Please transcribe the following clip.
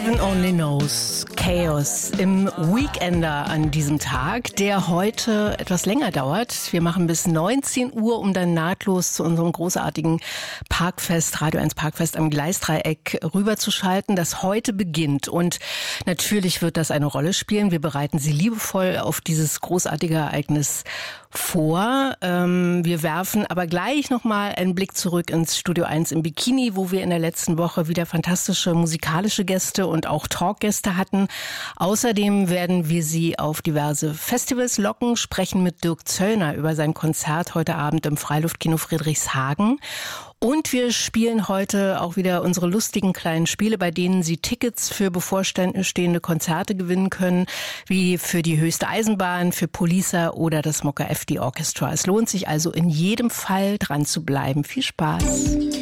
Heaven only knows. Chaos im Weekender an diesem Tag, der heute etwas länger dauert. Wir machen bis 19 Uhr, um dann nahtlos zu unserem großartigen Parkfest, Radio 1 Parkfest am Gleisdreieck rüberzuschalten, das heute beginnt. Und natürlich wird das eine Rolle spielen. Wir bereiten Sie liebevoll auf dieses großartige Ereignis vor. Wir werfen aber gleich nochmal einen Blick zurück ins Studio 1 im Bikini, wo wir in der letzten Woche wieder fantastische musikalische Gäste und auch Talkgäste hatten. Außerdem werden wir Sie auf diverse Festivals locken, sprechen mit Dirk Zöllner über sein Konzert heute Abend im Freiluftkino Friedrichshagen. Und wir spielen heute auch wieder unsere lustigen kleinen Spiele, bei denen Sie Tickets für bevorstehende Konzerte gewinnen können, wie für die Höchste Eisenbahn, für Polisa oder das Mokka FD Orchestra. Es lohnt sich also in jedem Fall dran zu bleiben. Viel Spaß!